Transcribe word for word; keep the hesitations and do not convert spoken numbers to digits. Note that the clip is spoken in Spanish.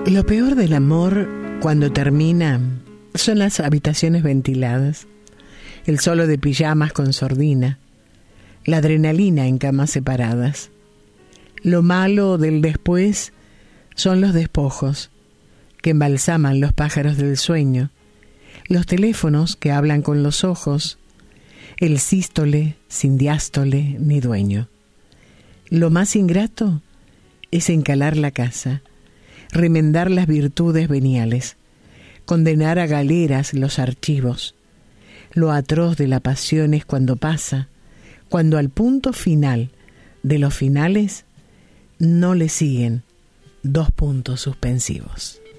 Lo peor del amor, cuando termina, son las habitaciones ventiladas, el solo de pijamas con sordina, la adrenalina en camas separadas. Lo malo del después son los despojos que embalsaman los pájaros del sueño, los teléfonos que hablan con los ojos, el sístole sin diástole ni dueño. Lo más ingrato es encalar la casa, remendar las virtudes veniales, condenar a galeras los archivos. Lo atroz de la pasión es cuando pasa, cuando al punto final de los finales no le siguen dos puntos suspensivos.